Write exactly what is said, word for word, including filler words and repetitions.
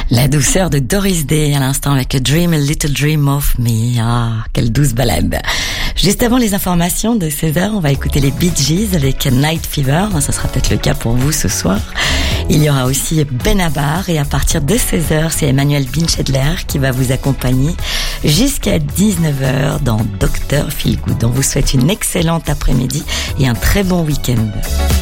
La douceur de Doris Day à l'instant avec A Dream, A Little Dream of Me. Ah, quelle douce balade. Juste avant les informations de seize heures, on va écouter les Bee Gees avec Night Fever. Ça sera peut-être le cas pour vous ce soir. Il y aura aussi Benabar et à partir de seize heures, c'est Emmanuel Binchedler qui va vous accompagner jusqu'à dix-neuf heures dans Docteur Feelgood. On vous souhaite une excellente après-midi et un très bon week-end.